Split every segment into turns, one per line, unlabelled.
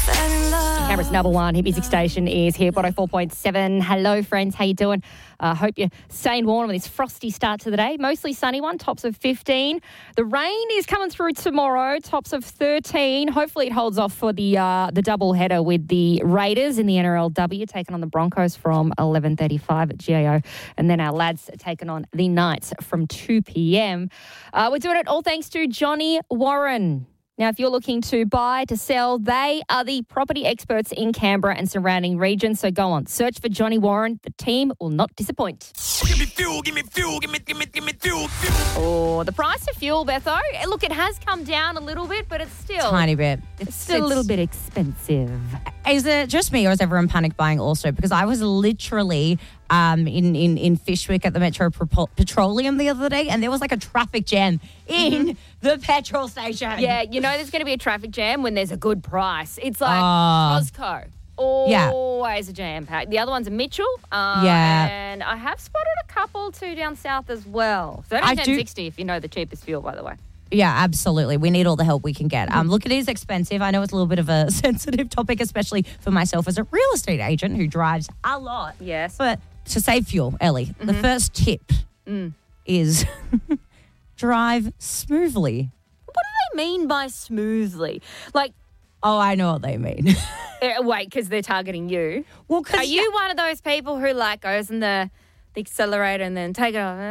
Canberra's number one hit music station is here, 104.7. Hello, friends. How you doing? Hope you're staying warm on this frosty start to the day. Mostly sunny one, tops of 15. The rain is coming through tomorrow, tops of 13. Hopefully it holds off for the double header with the Raiders in the NRLW, taking on the Broncos from 11:35 at GAO. And then our lads taking on the Knights from 2 p.m. We're doing it all thanks to Johnny Warren. Now, if you're looking to buy, to sell, they are the property experts in Canberra and surrounding regions. So go on, search for Johnny Warren. The team will not disappoint.
Give me fuel, give me fuel, give me fuel.
Oh, the price of fuel, Betho. Look, it has come down a little bit, but it's still...
Tiny bit.
It's still a little bit expensive.
Is it just me or is everyone panic buying also? Because I was literally in Fishwick at the Metro Petroleum the other day and there was like a traffic jam in the petrol station.
Yeah, you know there's going to be a traffic jam when there's a good price. It's like Costco. Always a jam pack. The other one's a Mitchell. And I have spotted a couple too down south as well. So only 10.60 if you know the cheapest fuel, by the way.
Yeah, absolutely. We need all the help we can get. Look, it is expensive. I know it's a little bit of a sensitive topic, especially for myself as a real estate agent who drives a lot.
Yes.
But to save fuel, Ellie, the first tip is drive smoothly.
What do they mean by smoothly? Like,
oh, I know what they mean.
Wait, because they're targeting you.
Well,
are you one of those people who like goes in the accelerator and then take it off?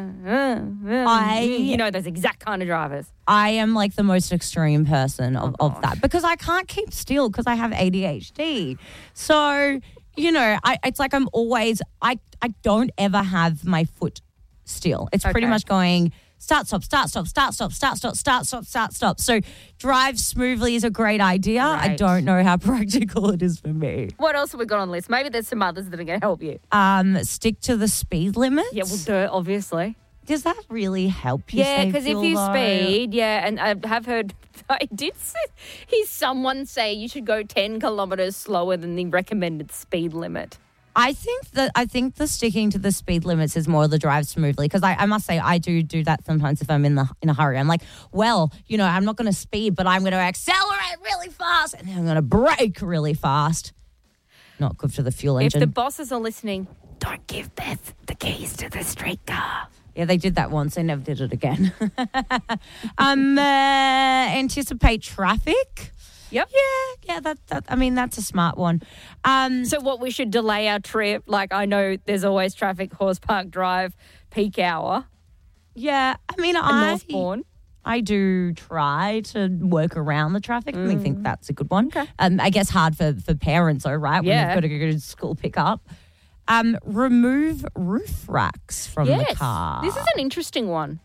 You know those exact kind of drivers.
I am like the most extreme person of that because I can't keep still because I have ADHD. So, you know, it's like I'm always, I don't ever have my foot still. It's pretty much going start, stop, start, stop, start, stop, start, stop, start, stop, start, stop. So drive smoothly is a great idea. Right. I don't know how practical it is for me.
What else have we got on the list? Maybe there's some others that are going to help you.
Stick to the speed limits.
Yeah, well, obviously.
Does that really help you?
Yeah, because if you speed, and I have heard, someone say you should go 10 kilometres slower than the recommended speed limit.
I think the sticking to the speed limits is more the drive smoothly because I must say I do that sometimes if I'm in a hurry. I'm like, well, you know, I'm not going to speed, but I'm going to accelerate really fast and then I'm going to brake really fast. Not good for the fuel engine.
If the bosses are listening, don't give Beth the keys to the streetcar.
Yeah, they did that once. They never did it again. Anticipate traffic.
Yep.
Yeah. That's a smart one.
So what, we should delay our trip? Like, I know there's always traffic, Horse Park Drive, peak hour.
Yeah,
Northbourne.
I do try to work around the traffic. I think that's a good one.
Okay.
I guess hard for parents though, right? When you've got to go to school pick up. Remove roof racks from the car.
This is an interesting one.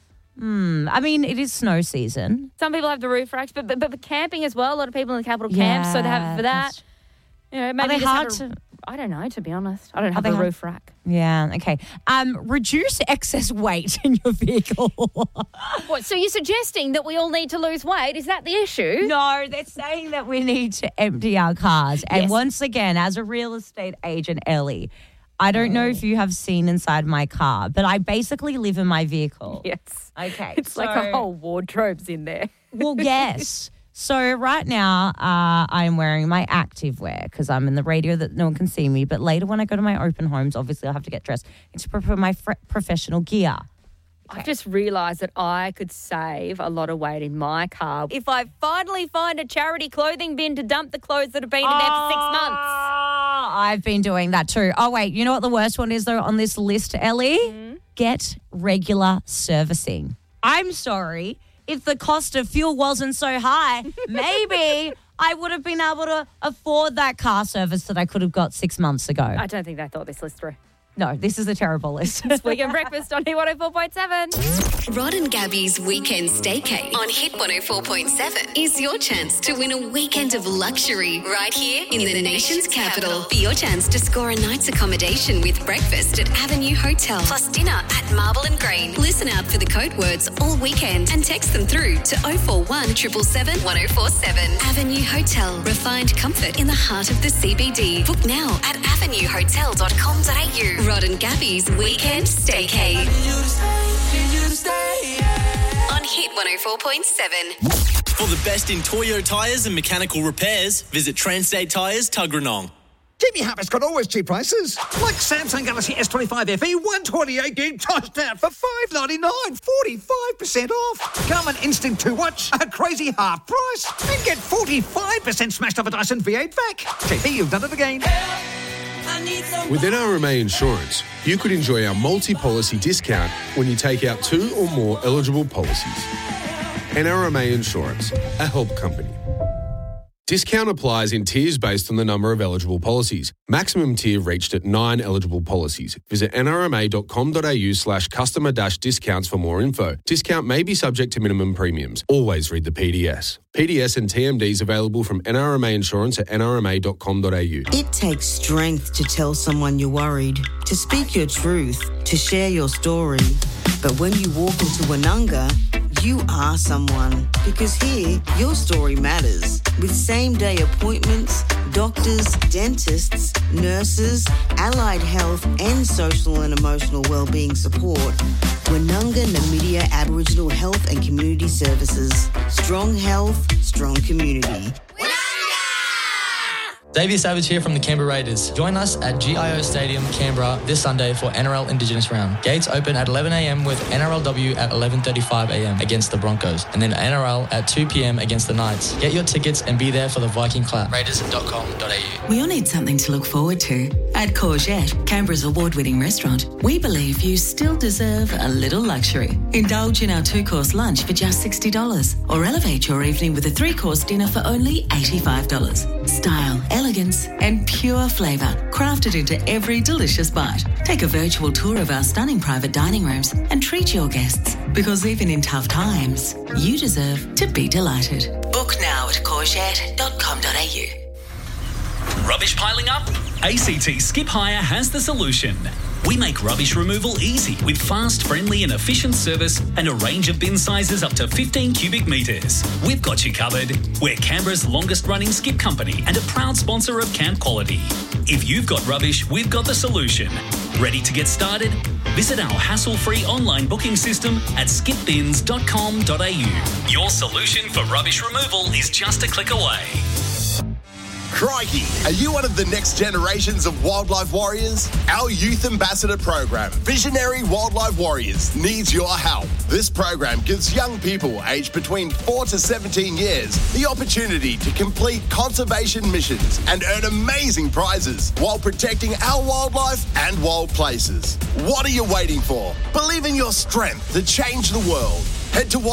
I mean, it is snow season.
Some people have the roof racks, but camping as well. A lot of people in the capital camp, so they have for that. You know, maybe
are they hard to?
I don't know, to be honest. I don't have a roof rack.
Yeah, okay. Reduce excess weight in your vehicle.
What, so you're suggesting that we all need to lose weight? Is that the issue?
No, they're saying that we need to empty our cars. And once again, as a real estate agent, Ellie, I don't know if you have seen inside my car, but I basically live in my vehicle.
Yes.
Okay.
It's like a whole wardrobe's in there.
Well, yes. So right now I'm wearing my active wear because I'm in the radio that no one can see me. But later when I go to my open homes, obviously I'll have to get dressed. It's for my professional gear.
Okay. I've just realised that I could save a lot of weight in my car if I finally find a charity clothing bin to dump the clothes that have been in there for 6 months.
I've been doing that too. Oh, wait, you know what the worst one is though on this list, Ellie? Get regular servicing. I'm sorry. If the cost of fuel wasn't so high, maybe I would have been able to afford that car service that I could have got 6 months ago.
I don't think they thought this list through.
No, this is a terrible list.
It's Weekend Breakfast on Hit 104.7.
Rod and Gabby's Weekend Staycay on Hit 104.7 is your chance to win a weekend of luxury right here in the nation's capital. For your chance to score a night's accommodation with breakfast at Avenue Hotel plus dinner at Marble and Green. Listen out for the code words all weekend and text them through to 041 777 1047. Avenue Hotel. Refined comfort in the heart of the CBD. Book now at avenuehotel.com.au. Rod and Gabby's Weekend Staycay. On Hit 104.7.
For the best in Toyo tyres and mechanical repairs, visit Transstate Tyres, Tuggeranong.
Jimmy Harper's got always cheap prices. Like Samsung Galaxy S25 FE 128 gig touched out for $599, 45% off. Garmin Instinct 2 watch, a crazy half price. And get 45% smashed off a Dyson V8 vac. JP, you've done it again.
With NRMA Insurance, you could enjoy our multi-policy discount when you take out 2 or more eligible policies. NRMA Insurance, a help company. Discount applies in tiers based on the number of eligible policies. Maximum tier reached at 9 eligible policies. Visit nrma.com.au/customer-discounts for more info. Discount may be subject to minimum premiums. Always read the PDS. PDS and TMDs available from NRMA Insurance at nrma.com.au.
It takes strength to tell someone you're worried, to speak your truth, to share your story. But when you walk into Woononga, you are someone, because here, your story matters. With same-day appointments, doctors, dentists, nurses, allied health and social and emotional wellbeing support, Woononga Namibia Aboriginal Health and Community Services. Strong health, strong community.
Davey Savage here from the Canberra Raiders. Join us at GIO Stadium, Canberra this Sunday for NRL Indigenous Round. Gates open at 11 a.m. with NRLW at 11:35 a.m. against the Broncos, and then NRL at 2 p.m. against the Knights. Get your tickets and be there for the Viking clap. Raiders.com.au.
We all need something to look forward to. At Courgette, Canberra's award-winning restaurant, we believe you still deserve a little luxury. Indulge in our 2-course lunch for just $60, or elevate your evening with a 3-course dinner for only $85. Style, elegance and pure flavour, crafted into every delicious bite. Take a virtual tour of our stunning private dining rooms and treat your guests, because even in tough times, you deserve to be delighted. Book now at courgette.com.au.
Rubbish piling up? ACT Skip Hire has the solution. We make rubbish removal easy with fast, friendly and efficient service and a range of bin sizes up to 15 cubic metres. We've got you covered. We're Canberra's longest running skip company and a proud sponsor of Camp Quality. If you've got rubbish, we've got the solution. Ready to get started? Visit our hassle-free online booking system at skipbins.com.au. Your solution for rubbish removal is just a click away.
Crikey, are you one of the next generations of wildlife warriors? Our Youth Ambassador program, Visionary Wildlife Warriors, needs your help. This program gives young people aged between 4 to 17 years the opportunity to complete conservation missions and earn amazing prizes while protecting our wildlife and wild places. What are you waiting for? Believe in your strength to change the world. Head to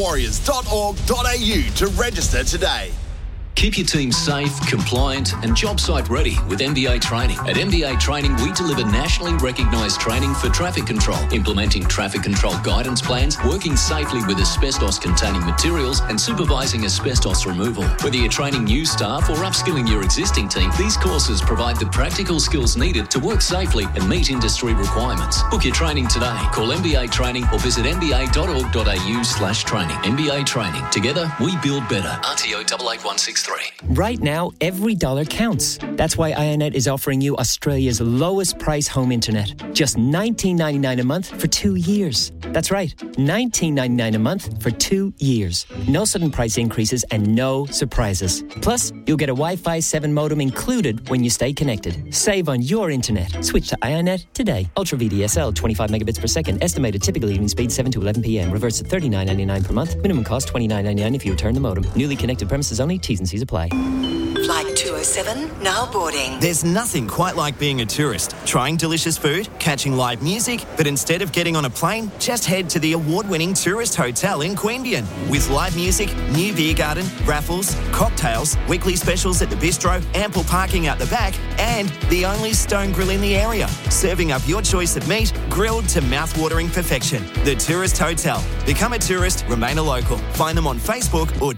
wildlifewarriors.org.au to register today.
Keep your team safe, compliant and job site ready with MBA Training. At MBA Training, we deliver nationally recognised training for traffic control, implementing traffic control guidance plans, working safely with asbestos-containing materials and supervising asbestos removal. Whether you're training new staff or upskilling your existing team, these courses provide the practical skills needed to work safely and meet industry requirements. Book your training today. Call MBA Training or visit mba.org.au/training. MBA Training. Together, we build better. RTO 88163.
Right now, every dollar counts. That's why IONET is offering you Australia's lowest price home internet. Just $19.99 a month for 2 years. That's right, $19.99 a month for 2 years. No sudden price increases and no surprises. Plus, you'll get a Wi-Fi 7 modem included when you stay connected. Save on your internet. Switch to IONET today. Ultra VDSL, 25 megabits per second. Estimated typical evening speed 7 to 11 p.m. Reverse at $39.99 per month. Minimum cost $29.99 if you return the modem. Newly connected premises only. T's and C's apply.
Flight 207, now boarding.
There's nothing quite like being a tourist, trying delicious food, catching live music, but instead of getting on a plane, just head to the award-winning tourist hotel in Queanbeyan. With live music, new beer garden, raffles, cocktails, weekly specials at the bistro, ample parking out the back, and the only stone grill in the area, serving up your choice of meat, grilled to mouth-watering perfection. The Tourist Hotel. Become a tourist, remain a local. Find them on Facebook or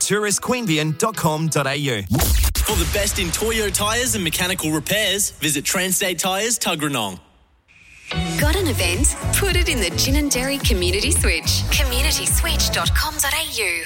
touristqueanbeyan.com.au.
For the best in Toyo tyres and mechanical repairs, visit Transstate Tyres, Tuggeranong.
Got an event? Put it in the Gin and Dairy Community Switch. communityswitch.com.au.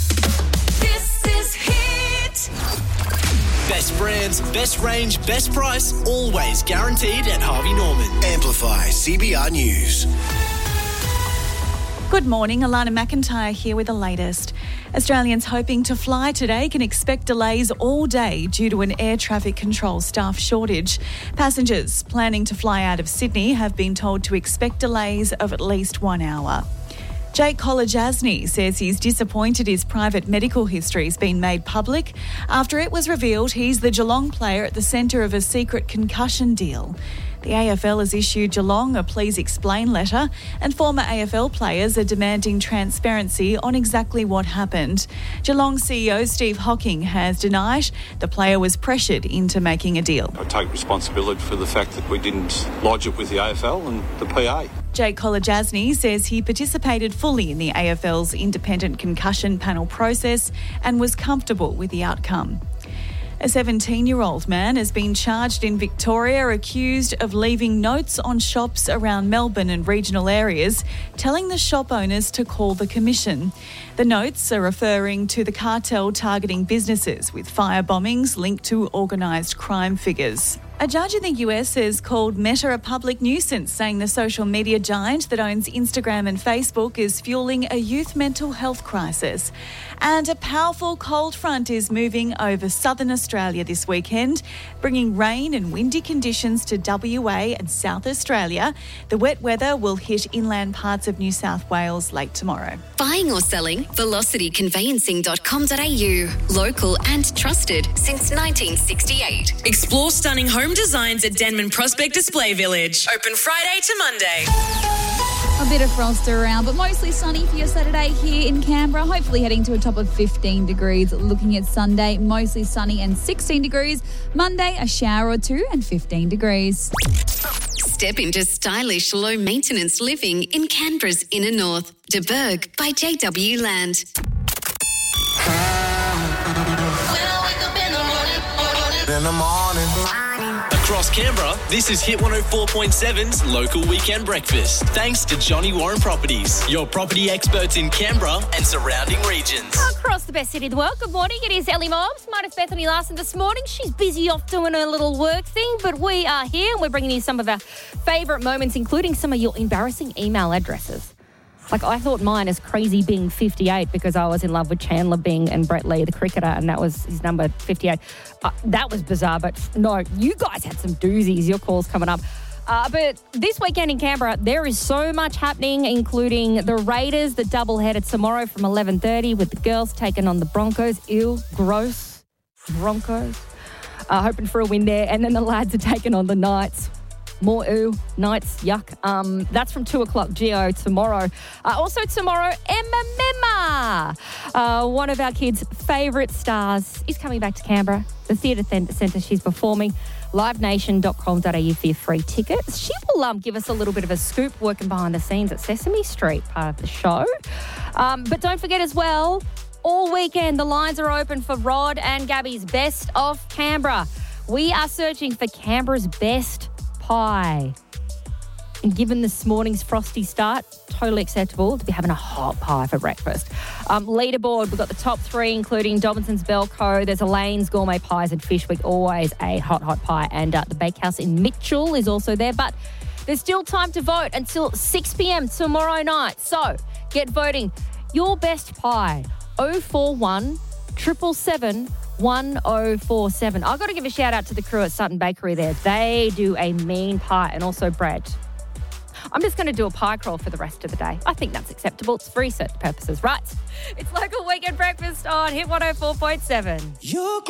This is Hit.
Best brands, best range, best price, always guaranteed at Harvey Norman.
Amplify CBR News. Good morning, Alana McIntyre here with the latest. Australians hoping to fly today can expect delays all day due to an air traffic control staff shortage. Passengers planning to fly out of Sydney have been told to expect delays of at least 1 hour. Jake Kolodjasny says he's disappointed his private medical history has been made public after it was revealed he's the Geelong player at the centre of a secret concussion deal. The AFL has issued Geelong a please explain letter, and former AFL players are demanding transparency on exactly what happened. Geelong CEO Steve Hocking has denied the player was pressured into making a deal.
I take responsibility for the fact that we didn't lodge it with the AFL and the PA.
Jake Kolodjasny says he participated fully in the AFL's independent concussion panel process and was comfortable with the outcome. A 17-year-old man has been charged in Victoria accused of leaving notes on shops around Melbourne and regional areas, telling the shop owners to call the Commission. The notes are referring to the cartel targeting businesses with fire bombings linked to organised crime figures. A judge in the US has called Meta a public nuisance, saying the social media giant that owns Instagram and Facebook is fueling a youth mental health crisis. And a powerful cold front is moving over southern Australia this weekend, bringing rain and windy conditions to WA and South Australia. The wet weather will hit inland parts of New South Wales late tomorrow.
Buying or selling? velocityconveyancing.com.au. Local and trusted since 1968.
Explore stunning home designs at Denman Prospect Display Village. Open Friday to Monday.
A bit of frost around, but mostly sunny for your Saturday here in Canberra. Hopefully heading to a top of 15 degrees. Looking at Sunday, mostly sunny and 16 degrees. Monday, a shower or two and 15 degrees.
Step into stylish, low-maintenance living in Canberra's inner north. De Burgh by JW Land.
In the morning.
Across Canberra, this is Hit 104.7's Local Weekend Breakfast. Thanks to Johnny Warren Properties, your property experts in Canberra and surrounding regions.
Across the best city in the world. Good morning. It is Ellie Mobbs. Minus Bethany Larson this morning. She's busy off doing her little work thing, but we are here and we're bringing you some of our favourite moments, including some of your embarrassing email addresses. Like, I thought mine is Crazy Bing 58 because I was in love with Chandler Bing and Brett Lee, the cricketer, and that was his number 58. That was bizarre, but no, you guys had some doozies. Your call's coming up. But this weekend in Canberra, there is so much happening, including the Raiders, the doubleheader tomorrow from 11:30 with the girls taking on the Broncos. Ew, gross. Broncos. Hoping for a win there. And then the lads are taking on the Knights. More Knights, yuck. That's from 2 o'clock GO tomorrow. Also tomorrow, Emma Memma. One of our kids' favourite stars is coming back to Canberra, the Theatre Centre she's performing. livenation.com.au for your free tickets. She will give us a little bit of a scoop working behind the scenes at Sesame Street, part of the show. But don't forget as well, all weekend the lines are open for Rod and Gabby's Best of Canberra. We are searching for Canberra's best pie. And given this morning's frosty start, totally acceptable to be having a hot pie for breakfast. Leaderboard, we've got the top 3, including Dobinson's Belco. There's Elaine's Gourmet Pies and Fish Week, always a hot pie. And the Bakehouse in Mitchell is also there. But there's still time to vote until 6 p.m. tomorrow night. So get voting. Your best pie, 041 777 1047. I've got to give a shout out to the crew at Sutton Bakery there. They do a mean pie, and also bread. I'm just going to do a pie crawl for the rest of the day. I think that's acceptable. It's for research purposes, right? It's Local Weekend Breakfast on Hit 104.7.